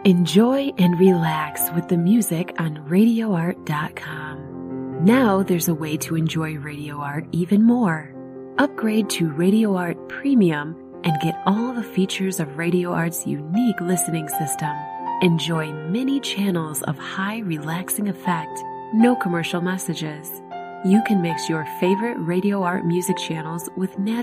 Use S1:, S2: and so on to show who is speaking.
S1: Enjoy and relax with the music on RadioArt.com. Now there's a way to enjoy Radio Art even more. Upgrade to Radio Art Premium and get all the features of Radio Art's unique listening system. Enjoy many channels of high relaxing effect, no commercial messages. You can mix your favorite Radio Art music channels with natural